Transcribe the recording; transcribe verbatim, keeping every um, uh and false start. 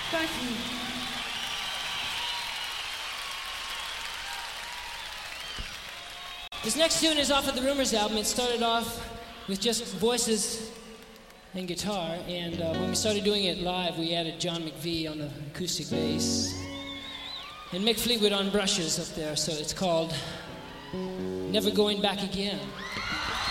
Thank you. This next tune is off of the Rumors album. It started off with just voices and guitar, and uh, when we started doing it live, we added John McVie on the acoustic bass and Mick Fleetwood on brushes up there, so it's called Never Going Back Again.